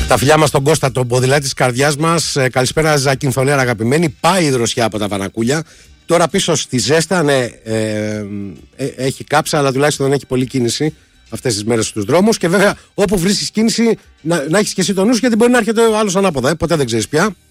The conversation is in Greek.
Τα φιλιά μας στον Κώστα, τον ποδηλάτη της καρδιάς μας. Καλησπέρα Ζακυνθονέρα αγαπημένη. Πάει η δροσιά από τα Βανακούλια. Τώρα πίσω στη Ζέστα, ναι, έχει κάψα, αλλά τουλάχιστον δεν έχει πολλή κίνηση αυτές τις μέρες στους δρόμους. Και βέβαια, όπου βρίσκεις κίνηση, να έχεις και εσύ το νου σου, γιατί μπορεί να έρχεται ο άλλος ανάποδα. Ποτέ δεν ξέρεις πια.